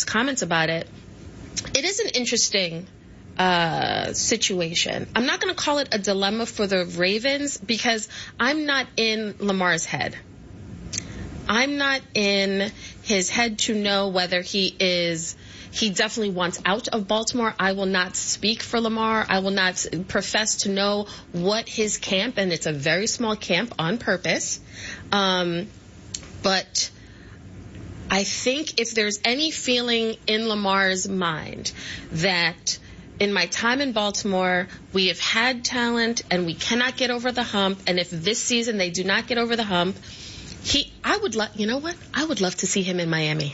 Zach's comments about it, it is an interesting situation. I'm not going to call it a dilemma for the Ravens because I'm not in Lamar's head. I'm not in his head to know whether he definitely wants out of Baltimore. I will not speak for Lamar. I will not profess to know what his camp, and it's a very small camp on purpose. But I think if there's any feeling in Lamar's mind that in my time in Baltimore, we have had talent and we cannot get over the hump, and if this season they do not get over the hump, I would love to see him in Miami.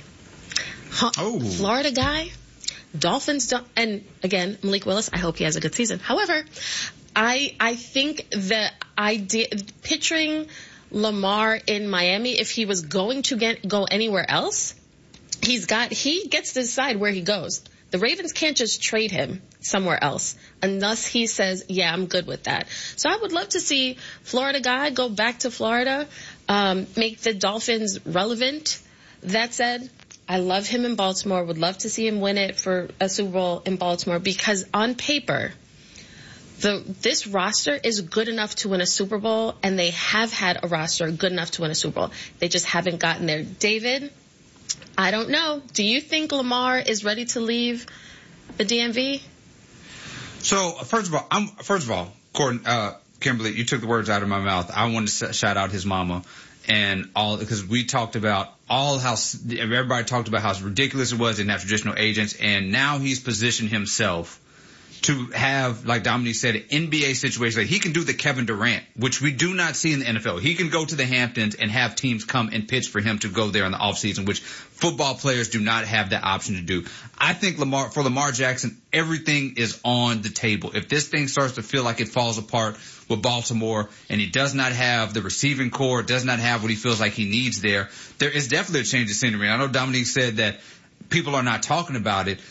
Florida guy, Dolphins, and again, Malik Willis, I hope he has a good season. However, I think the idea, picturing Lamar in Miami, if he was going to go anywhere else, he gets to decide where he goes. The Ravens can't just trade him somewhere else unless he says, yeah, I'm good with that. So I would love to see Florida guy go back to Florida, make the Dolphins relevant. That said, I love him in Baltimore, would love to see him win it for a Super Bowl in Baltimore because on paper, this roster is good enough to win a Super Bowl, and they have had a roster good enough to win a Super Bowl. They just haven't gotten there. David, I don't know. Do you think Lamar is ready to leave the DMV? So, first of all, Gordon, Kimberly, you took the words out of my mouth. I wanted to shout out his mama and all, because we talked about everybody talked about how ridiculous it was in that traditional agents, and now he's positioned himself to have, like Dominique said, an NBA situation. Like he can do the Kevin Durant, which we do not see in the NFL. He can go to the Hamptons and have teams come and pitch for him to go there in the offseason, which football players do not have the option to do. I think for Lamar Jackson, everything is on the table. If this thing starts to feel like it falls apart with Baltimore and he does not have the receiving core, does not have what he feels like he needs there is definitely a change of scenery. I know Dominique said that people are not talking about it.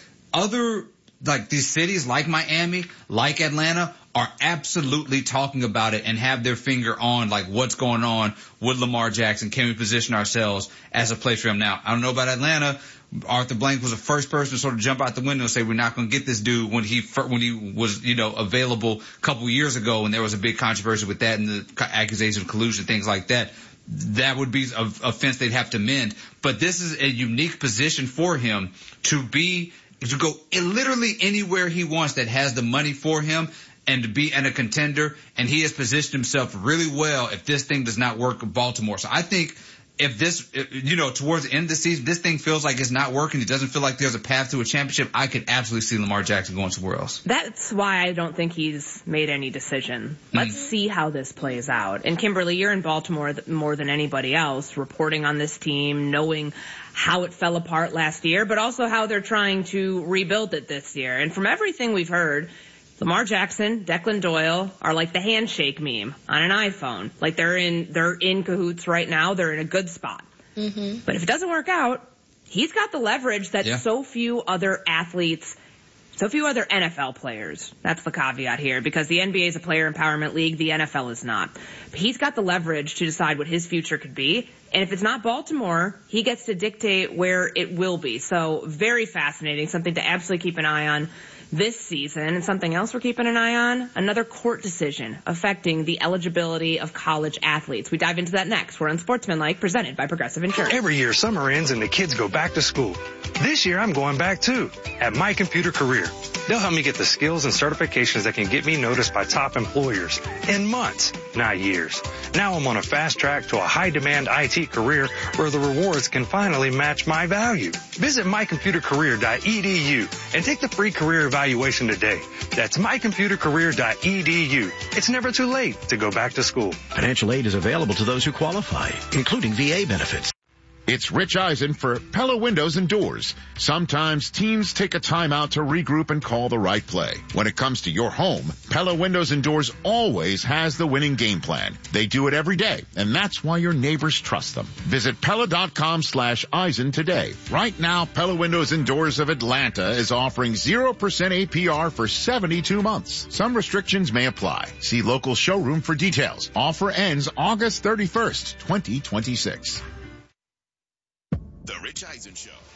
Like these cities like Miami, like Atlanta, are absolutely talking about it and have their finger on like what's going on with Lamar Jackson. Can we position ourselves as a place for him? Now, I don't know about Atlanta. Arthur Blank was the first person to sort of jump out the window and say we're not going to get this dude when he was, available a couple years ago, and there was a big controversy with that and the accusation of collusion, things like that. That would be a fence they'd have to mend. But this is a unique position for him to go literally anywhere he wants that has the money for him and to be a contender. And he has positioned himself really well if this thing does not work with Baltimore. So I think if this, towards the end of the season, this thing feels like it's not working, it doesn't feel like there's a path to a championship, I could absolutely see Lamar Jackson going somewhere else. That's why I don't think he's made any decision. Let's see how this plays out. And Kimberly, you're in Baltimore more than anybody else, reporting on this team, knowing how it fell apart last year, but also how they're trying to rebuild it this year. And from everything we've heard, Lamar Jackson, Declan Doyle are like the handshake meme on an iPhone. Like they're in cahoots right now. They're in a good spot. Mm-hmm. But if it doesn't work out, he's got the leverage that so few other athletes, so few other NFL players. That's the caveat here, because the NBA is a player empowerment league. The NFL is not. But he's got the leverage to decide what his future could be. And if it's not Baltimore, he gets to dictate where it will be. So very fascinating, something to absolutely keep an eye on this season. And something else we're keeping an eye on, another court decision affecting the eligibility of college athletes. We dive into that next. We're on Sportsmanlike, presented by Progressive Insurance. Every year, summer ends and the kids go back to school. This year, I'm going back too, at My Computer Career. They'll help me get the skills and certifications that can get me noticed by top employers in months, not years. Now I'm on a fast track to a high-demand IT career where the rewards can finally match my value. Visit mycomputercareer.edu and take the free career evaluation today. That's mycomputercareer.edu. It's never too late to go back to school. Financial aid is available to those who qualify, including VA benefits. It's Rich Eisen for Pella Windows and Doors. Sometimes teams take a time out to regroup and call the right play. When it comes to your home, Pella Windows and Doors always has the winning game plan. They do it every day, and that's why your neighbors trust them. Visit Pella.com/Eisen today. Right now, Pella Windows and Doors of Atlanta is offering 0% APR for 72 months. Some restrictions may apply. See local showroom for details. Offer ends August 31st, 2026. The Rich Eisen Show.